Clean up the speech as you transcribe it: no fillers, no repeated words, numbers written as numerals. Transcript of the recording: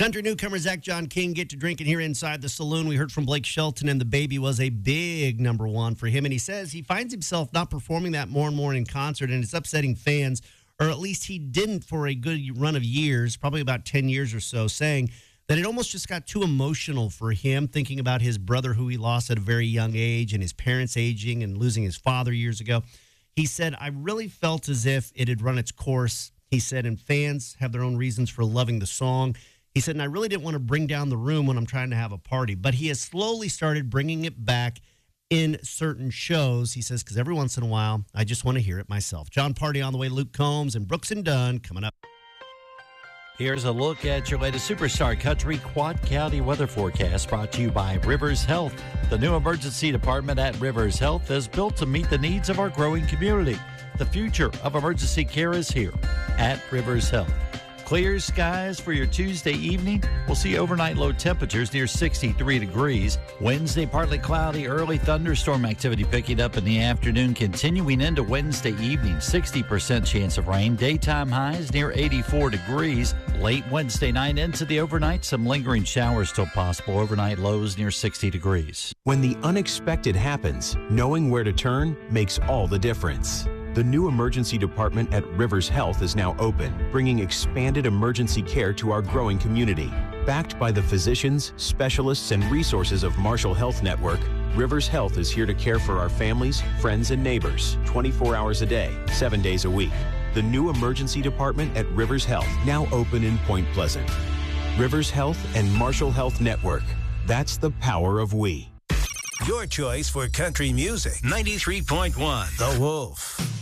Country newcomer Zach John King get to drinking here inside the saloon. We heard from Blake Shelton, and The Baby was a big number one for him. And he says he finds himself not performing that more and more in concert, and it's upsetting fans, or at least he didn't for a good run of years, probably about 10 years or so, saying that it almost just got too emotional for him, thinking about his brother who he lost at a very young age and his parents aging and losing his father years ago. He said, I really felt as if it had run its course. He said, and fans have their own reasons for loving the song. He said, and I really didn't want to bring down the room when I'm trying to have a party. But he has slowly started bringing it back in certain shows. He says, because every once in a while, I just want to hear it myself. John Party on the way, Luke Combs and Brooks and Dunn coming up. Here's a look at your latest Superstar Country Quad County weather forecast brought to you by Rivers Health. The new emergency department at Rivers Health is built to meet the needs of our growing community. The future of emergency care is here at Rivers Health. Clear skies for your Tuesday evening. We'll see overnight low temperatures near 63 degrees. Wednesday, partly cloudy, early thunderstorm activity picking up in the afternoon, continuing into Wednesday evening. 60% chance of rain. Daytime highs near 84 degrees. Late Wednesday night into the overnight, some lingering showers still possible. Overnight lows near 60 degrees. When the unexpected happens, knowing where to turn makes all the difference. The new emergency department at Rivers Health is now open, bringing expanded emergency care to our growing community. Backed by the physicians, specialists, and resources of Marshall Health Network, Rivers Health is here to care for our families, friends, and neighbors 24 hours a day, 7 days a week. The new emergency department at Rivers Health, now open in Point Pleasant. Rivers Health and Marshall Health Network. That's the power of we. Your choice for country music. 93.1 The Wolf.